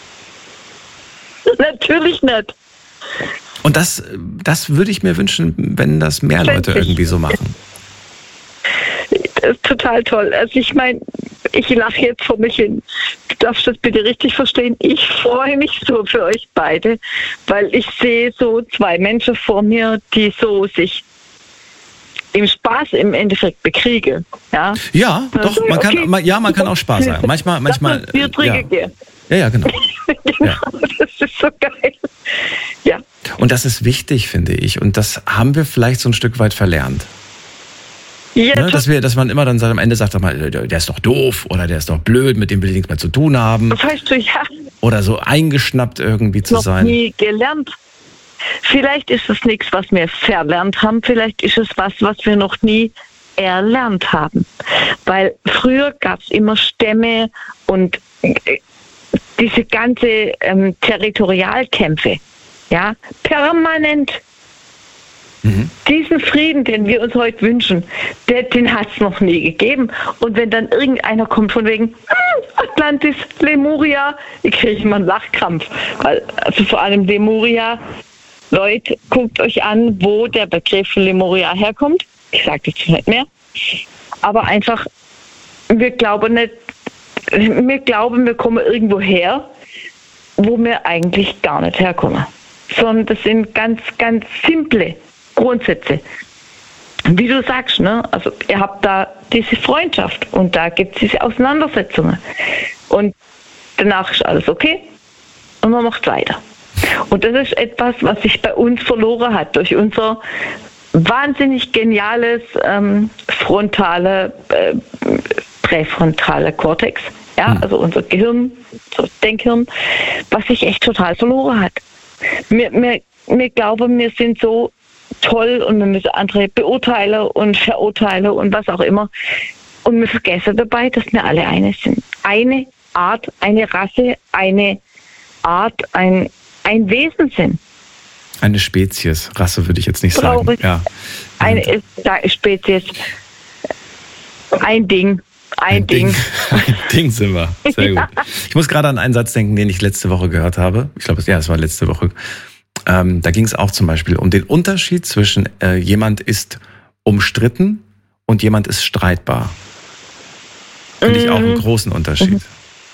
E: Natürlich nicht.
B: Und das, das würde ich mir wünschen, wenn das mehr Leute irgendwie so machen.
E: Das ist total toll. Also ich meine, ich lache jetzt vor mich hin. Du darfst das bitte richtig verstehen. Ich freue mich so für euch beide, weil ich sehe so zwei Menschen vor mir, die so sich im Spaß im Endeffekt bekriegen. Ja,
B: ja doch,
E: also,
B: man kann,
E: okay.
B: man, ja, man kann auch Spaß haben. Manchmal, manchmal.
E: Bier trinken
B: ja. ja, ja, genau.
E: genau,
B: Ja.
E: Das ist so geil. Ja.
B: Und das ist wichtig, finde ich. Und das haben wir vielleicht so ein Stück weit verlernt.
E: Ja,
B: Ne, dass wir, dass man immer dann am Ende sagt, der ist doch doof oder der ist doch blöd, mit dem will ich nichts mehr zu tun haben.
E: Das heißt du, ja.
B: Oder so eingeschnappt irgendwie zu
E: noch
B: sein.
E: Nie gelernt. Vielleicht ist es nichts, was wir verlernt haben, vielleicht ist es was, was wir noch nie erlernt haben. Weil früher gab es immer Stämme und diese ganze ähm, Territorialkämpfe, ja, permanent.
B: Mhm.
E: Diesen Frieden, den wir uns heute wünschen, der, den hat es noch nie gegeben. Und wenn dann irgendeiner kommt von wegen hm, Atlantis, Lemuria, ich kriege immer einen Lachkrampf. Weil, also vor allem Lemuria, Leute, guckt euch an, wo der Begriff Lemuria herkommt. Ich sage das nicht mehr. Aber einfach, wir glauben nicht, wir glauben, wir kommen irgendwo her, wo wir eigentlich gar nicht herkommen. Sondern das sind ganz, ganz simple Grundsätze. Wie du sagst, ne? Also ihr habt da diese Freundschaft und da gibt es diese Auseinandersetzungen. Und danach ist alles okay und man macht weiter. Und das ist etwas, was sich bei uns verloren hat durch unser wahnsinnig geniales ähm, frontale, äh, präfrontale Kortex. Ja, also unser Gehirn, unser Denkhirn, was sich echt total verloren hat. Wir, wir, wir glauben, wir sind so toll und wir müssen andere beurteilen und verurteilen und was auch immer. Und wir vergessen dabei, dass wir alle eine sind. Eine Art, eine Rasse, eine Art, ein, ein Wesen sind.
B: Eine Spezies. Rasse würde ich jetzt nicht sagen. Ja.
E: Eine Spezies. Ein Ding. Ein, ein Ding.
B: Ding. Ein Ding sind wir. Sehr ja. gut. Ich muss gerade an einen Satz denken, den ich letzte Woche gehört habe. Ich glaube, ja, es war letzte Woche. Ähm, da ging es auch zum Beispiel um den Unterschied zwischen äh, jemand ist umstritten und jemand ist streitbar. Finde ich auch einen großen Unterschied. Mhm.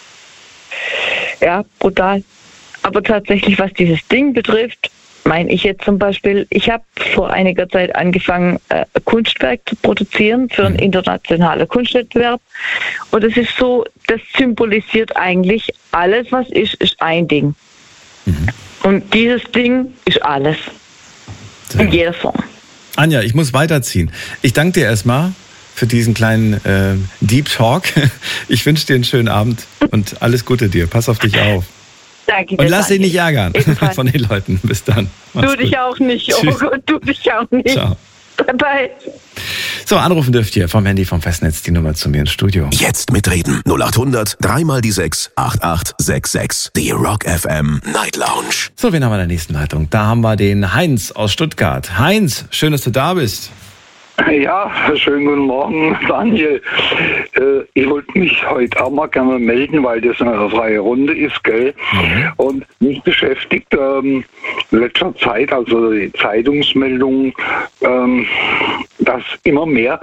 E: Ja, brutal. Aber tatsächlich, was dieses Ding betrifft, meine ich jetzt zum Beispiel, ich habe vor einiger Zeit angefangen, äh, Kunstwerk zu produzieren für einen internationalen Kunstwettbewerb. Und es ist so, das symbolisiert eigentlich, alles, was ist, ist ein Ding. Mhm. Und dieses Ding ist alles. In jeder Form.
B: Anja, ich muss weiterziehen. Ich danke dir erstmal für diesen kleinen äh, Deep Talk. Ich wünsche dir einen schönen Abend und alles Gute dir. Pass auf dich auf.
E: Danke dir.
B: Und lass dich nicht ärgern
E: Ebenfalls.
B: von den Leuten. Bis dann.
E: Mach's du dich gut. Auch nicht. Oh Gott, du dich auch nicht.
B: Ciao.
E: Bye bye.
B: So, anrufen dürft ihr vom Handy vom Festnetz die Nummer zu mir ins Studio.
C: Jetzt mitreden. null acht hundert, dreimal die sechs, acht acht sechs sechs. Die Rock F M Night Lounge.
B: So, wen haben wir in der nächsten Leitung? Da haben wir den Heinz aus Stuttgart. Heinz, schön, dass du da bist.
F: Ja, schönen guten Morgen, Daniel. Äh, ich wollte mich heute auch mal gerne melden, weil das eine freie Runde ist, gell? Mhm. Und mich beschäftigt ähm, in letzter Zeit, also die Zeitungsmeldungen, ähm, dass immer mehr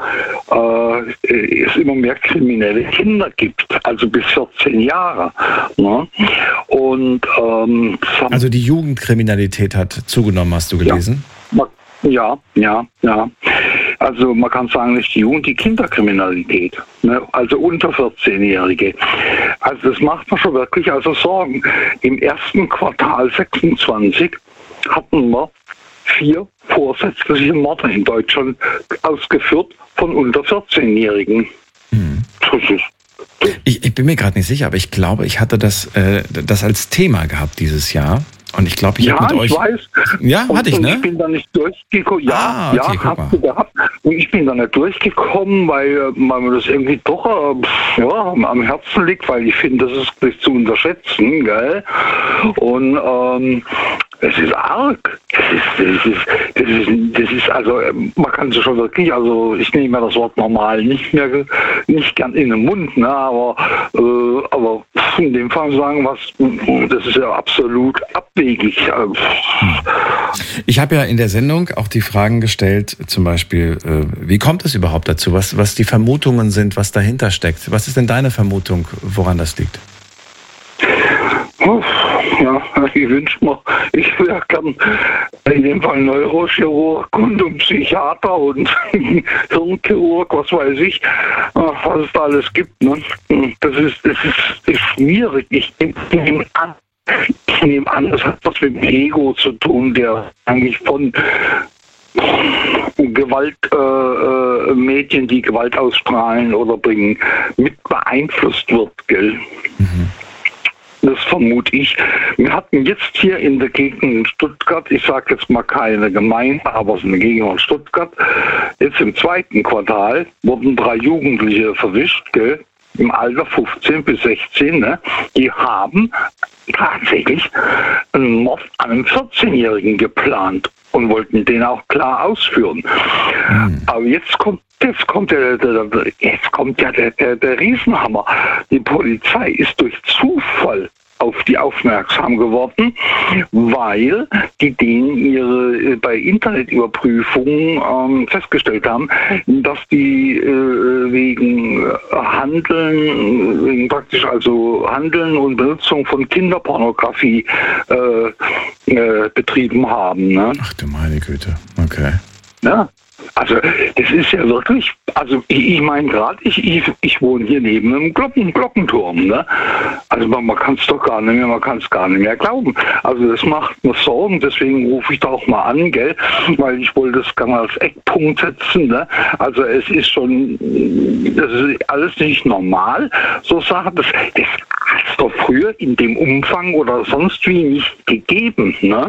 F: äh, es immer mehr kriminelle Kinder gibt, also bis vierzehn Jahre. Ne? Und ähm,
B: also die Jugendkriminalität hat zugenommen, hast du gelesen?
F: Ja. Ja, ja, ja. Also man kann sagen, nicht die Jugend, die Kinderkriminalität, ne? Also unter vierzehnjährige. Also das macht mir schon wirklich also Sorgen. Im ersten Quartal sechsundzwanzig hatten wir vier vorsätzliche Morde in Deutschland ausgeführt von unter vierzehnjährigen.
B: Mhm.
F: Das ist,
B: ich, ich bin mir gerade nicht sicher, aber ich glaube, ich hatte das, äh, das als Thema gehabt dieses Jahr. Und ich glaube, ich
F: ja,
B: habe mit euch...
F: Ja, ich weiß.
B: Ja, hatte ich, ne?
F: Ich bin da nicht durchgekommen. Ja,
B: ah, okay,
F: ja, hast du gehabt. Und ich bin da nicht durchgekommen, weil, weil mir das irgendwie doch äh, ja, am Herzen liegt, weil ich finde, das ist nicht zu unterschätzen, gell? Und ähm, es ist arg. Es ist, das ist, das ist, das ist, also, man kann es schon wirklich, also, ich nehme ja das Wort normal nicht mehr, nicht gern in den Mund, ne, aber, äh, aber in dem Fall sagen, was, das ist ja absolut abwegig.
B: Ich habe ja in der Sendung auch die Fragen gestellt, zum Beispiel, äh, wie kommt es überhaupt dazu, was, was die Vermutungen sind, was dahinter steckt. Was ist denn deine Vermutung, woran das liegt?
F: Ja, ich wünsche mir, ich wäre gern in dem Fall Neurochirurg und Psychiater und Hirnchirurg, was weiß ich, was es da alles gibt. Ne? Das ist, das ist, ist schwierig. Ich nehme an, ich nehme an, das hat was mit dem Ego zu tun, der eigentlich von Gewalt, äh, äh, Medien, die Gewalt ausstrahlen oder bringen, mit beeinflusst wird, gell? Mhm. Das vermute ich. Wir hatten jetzt hier in der Gegend in Stuttgart, ich sage jetzt mal keine Gemeinde, aber es ist eine Gegend von Stuttgart, jetzt im zweiten Quartal wurden drei Jugendliche verwischt, gell, im Alter fünfzehn bis sechzehn, ne, die haben tatsächlich einen Mord an einem vierzehnjährigen geplant und wollten den auch klar ausführen. Mhm. Aber jetzt kommt Jetzt kommt, der, der, der, jetzt kommt ja der, der, der Riesenhammer. Die Polizei ist durch Zufall auf die aufmerksam geworden, weil die denen ihre bei Internetüberprüfungen ähm, festgestellt haben, dass die äh, wegen Handeln, wegen praktisch also Handeln und Benutzung von Kinderpornografie äh, äh, betrieben haben. Ne?
B: Ach du meine Güte, okay.
F: Ja. Also das ist ja wirklich, also ich, ich meine gerade, ich, ich, ich wohne hier neben einem Glocken, Glockenturm, ne? Also man, man kann es doch gar nicht mehr, man kann es gar nicht mehr glauben. Also das macht mir Sorgen, deswegen rufe ich da auch mal an, gell? Weil ich wollte das gerne als Eckpunkt setzen, ne? Also es ist schon, das ist alles nicht normal, so Sachen, das, das hat es doch früher in dem Umfang oder sonst wie nicht gegeben, ne?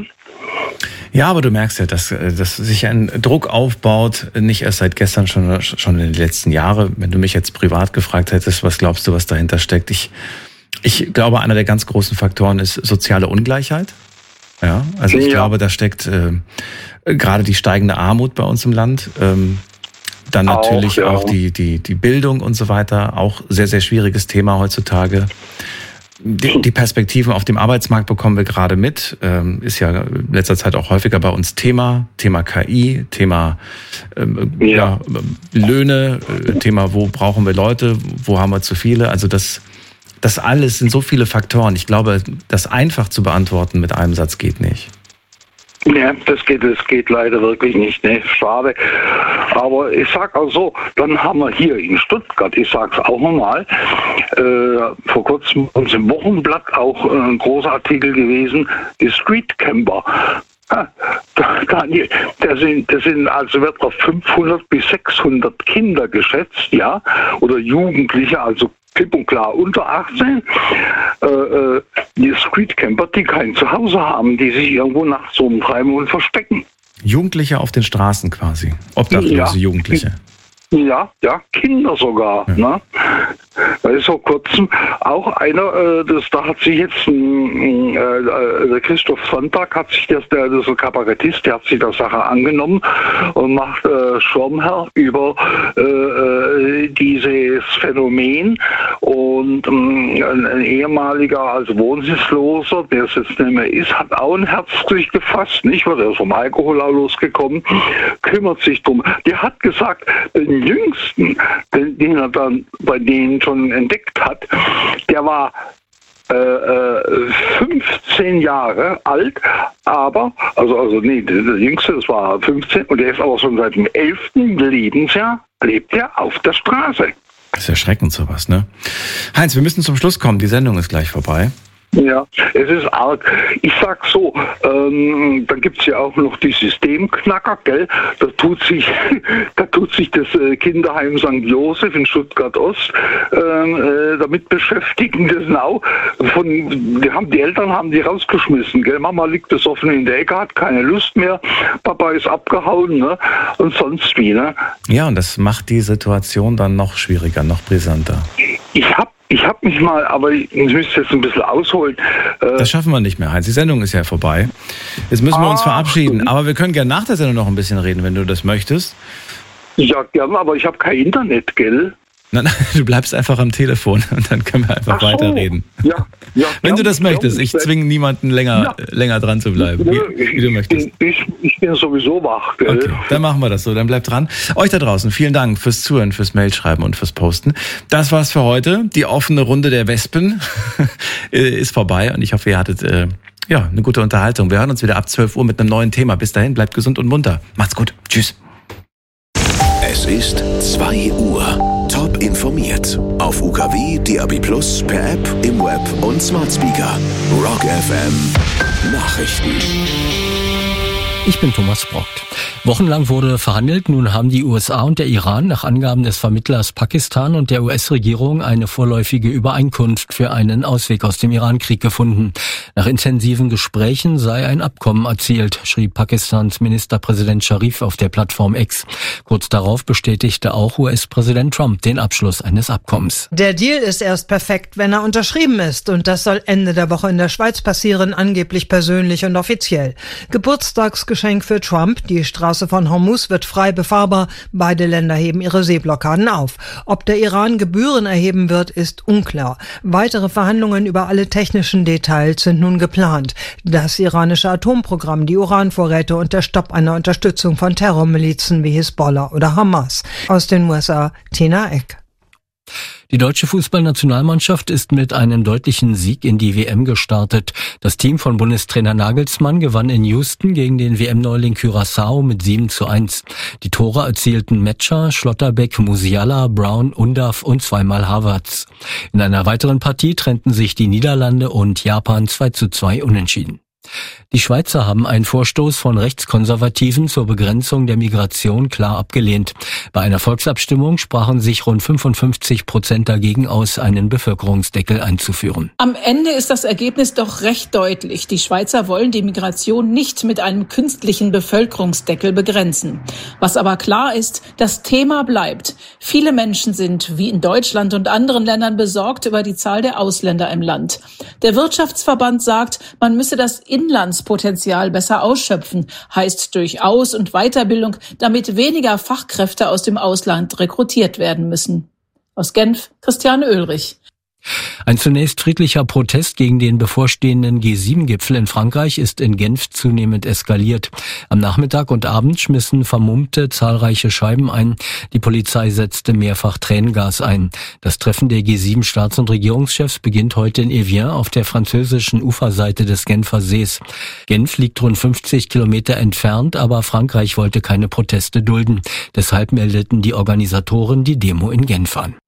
B: Ja, aber du merkst ja, dass, dass sich ein Druck aufbaut, nicht erst seit gestern, schon, schon in den letzten Jahren. Wenn du mich jetzt privat gefragt hättest, was glaubst du, was dahinter steckt? Ich, ich glaube, einer der ganz großen Faktoren ist soziale Ungleichheit. Ja, also ich ja. glaube, da steckt äh, gerade die steigende Armut bei uns im Land. Ähm, dann natürlich auch, ja. auch die, die, die Bildung und so weiter. Auch sehr, sehr schwieriges Thema heutzutage. Die, die Perspektiven auf dem Arbeitsmarkt bekommen wir gerade mit, ähm, ist ja in letzter Zeit auch häufiger bei uns Thema, Thema K I, Thema ähm, ja. Ja, Löhne, äh, Thema, wo brauchen wir Leute, wo haben wir zu viele, also das, das alles sind so viele Faktoren. Ich glaube, das einfach zu beantworten mit einem Satz geht nicht.
F: Ja, das geht, das geht leider wirklich nicht, ne? Schade. Aber ich sag auch so, dann haben wir hier in Stuttgart, ich sag's auch nochmal, äh, vor kurzem uns im Wochenblatt auch ein großer Artikel gewesen, die Streetcamper. Daniel, das sind, das sind also wird auf fünfhundert bis sechshundert Kinder geschätzt, ja, oder Jugendliche, also klipp und klar unter achtzehn, äh, die Streetcamper, die kein Zuhause haben, die sich irgendwo nachts rumtreiben und verstecken.
B: Jugendliche auf den Straßen quasi, obdachlose ja. Jugendliche.
F: Ja, ja, Kinder sogar. Ja. Ne? Da ist vor kurzem auch einer, äh, das, da hat sich jetzt ein, äh, der Christoph Sonntag hat sich das, der, das ist ein Kabarettist, der hat sich der Sache angenommen und macht äh, Schirmherr über äh, dieses Phänomen und äh, ein ehemaliger, also Wohnsitzloser, der es jetzt nicht mehr ist, hat auch ein Herz durchgefasst, nicht, weil der ist vom Alkohol auch losgekommen, kümmert sich drum. Der hat gesagt, den Jüngsten, den, den er dann bei denen schon entdeckt hat, der war äh, fünfzehn Jahre alt, aber, also, also nee, der Jüngste, das war fünfzehn, und der ist aber schon seit dem elften Lebensjahr, lebt er auf der Straße.
B: Das ist erschreckend sowas, ne? Heinz, wir müssen zum Schluss kommen, die Sendung ist gleich vorbei.
F: Ja, es ist arg. Ich sag so, ähm, dann gibt's ja auch noch die Systemknacker, gell? Da tut sich, da tut sich das äh, Kinderheim Sankt Josef in Stuttgart-Ost ähm, äh, damit beschäftigen. Das sind auch von, die haben die Eltern haben die rausgeschmissen, gell? Mama liegt besoffen in der Ecke, hat keine Lust mehr. Papa ist abgehauen, ne? Und sonst wie, ne?
B: Ja, und das macht die Situation dann noch schwieriger, noch brisanter.
F: Ich hab Ich habe mich mal, aber ich müsste jetzt ein bisschen ausholen.
B: Äh das schaffen wir nicht mehr, Heinz. Die Sendung ist ja vorbei. Jetzt müssen wir uns ah, verabschieden. Aber wir können gerne nach der Sendung noch ein bisschen reden, wenn du das möchtest.
F: Ja, gerne, aber ich habe kein Internet, gell?
B: Nein, nein, du bleibst einfach am Telefon und dann können wir einfach so. weiterreden.
F: Ja, ja,
B: wenn
F: ja,
B: du das möchtest. Ich zwinge niemanden länger, ja. länger dran zu bleiben, wie, wie du möchtest.
F: Ich, ich bin sowieso wach, gell?
B: Okay, dann machen wir das so. Dann bleibt dran. Euch da draußen, vielen Dank fürs Zuhören, fürs Mailschreiben und fürs Posten. Das war's für heute. Die offene Runde der Wespen ist vorbei und ich hoffe, ihr hattet äh, ja eine gute Unterhaltung. Wir hören uns wieder ab zwölf Uhr mit einem neuen Thema. Bis dahin, bleibt gesund und munter. Macht's gut. Tschüss.
C: Es ist zwei Uhr. Top informiert. Auf U K W, D A B Plus, per App, im Web und Smart Speaker. Rock F M. Nachrichten.
G: Ich bin Thomas Brockt. Wochenlang wurde verhandelt. Nun haben die U S A und der Iran nach Angaben des Vermittlers Pakistan und der U S-Regierung eine vorläufige Übereinkunft für einen Ausweg aus dem Iran-Krieg gefunden. Nach intensiven Gesprächen sei ein Abkommen erzielt, schrieb Pakistans Ministerpräsident Sharif auf der Plattform X. Kurz darauf bestätigte auch U S-Präsident Trump den Abschluss eines Abkommens.
H: Der Deal ist erst perfekt, wenn er unterschrieben ist. Und das soll Ende der Woche in der Schweiz passieren, angeblich persönlich und offiziell. Geburtstagsgeschenk für Trump, die Straße von Hormuz wird frei befahrbar. Beide Länder heben ihre Seeblockaden auf. Ob der Iran Gebühren erheben wird, ist unklar. Weitere Verhandlungen über alle technischen Details sind nun geplant. Das iranische Atomprogramm, die Uranvorräte und der Stopp einer Unterstützung von Terrormilizen wie Hisbollah oder Hamas. Aus den U S A, Tina Eck.
G: Die deutsche Fußballnationalmannschaft ist mit einem deutlichen Sieg in die W M gestartet. Das Team von Bundestrainer Nagelsmann gewann in Houston gegen den W M-Neuling Curaçao mit sieben zu eins. Die Tore erzielten Metscher, Schlotterbeck, Musiala, Brown, Undav und zweimal Havertz. In einer weiteren Partie trennten sich die Niederlande und Japan zwei zu zwei unentschieden. Die Schweizer haben einen Vorstoß von Rechtskonservativen zur Begrenzung der Migration klar abgelehnt. Bei einer Volksabstimmung sprachen sich rund fünfundfünfzig Prozent dagegen aus, einen Bevölkerungsdeckel einzuführen.
I: Am Ende ist das Ergebnis doch recht deutlich. Die Schweizer wollen die Migration nicht mit einem künstlichen Bevölkerungsdeckel begrenzen. Was aber klar ist, das Thema bleibt. Viele Menschen sind, wie in Deutschland und anderen Ländern, besorgt über die Zahl der Ausländer im Land. Der Wirtschaftsverband sagt, man müsse das Inlandspotenzial besser ausschöpfen, heißt durch Aus- und Weiterbildung, damit weniger Fachkräfte aus dem Ausland rekrutiert werden müssen. Aus Genf, Christiane Oehlrich.
G: Ein zunächst friedlicher Protest gegen den bevorstehenden G sieben Gipfel in Frankreich ist in Genf zunehmend eskaliert. Am Nachmittag und Abend schmissen Vermummte zahlreiche Scheiben ein. Die Polizei setzte mehrfach Tränengas ein. Das Treffen der G sieben Staats- und Regierungschefs beginnt heute in Evian auf der französischen Uferseite des Genfer Sees. Genf liegt rund fünfzig Kilometer entfernt, aber Frankreich wollte keine Proteste dulden. Deshalb meldeten die Organisatoren die Demo in Genf an.